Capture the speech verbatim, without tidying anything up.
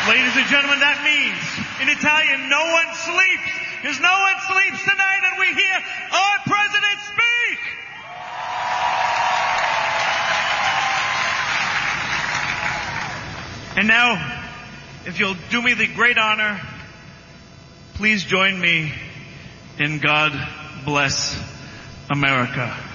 Ladies and gentlemen, that means, in Italian, no one sleeps. Because no one sleeps tonight and we hear our president speak. And now, if you'll do me the great honor, please join me in God Bless America.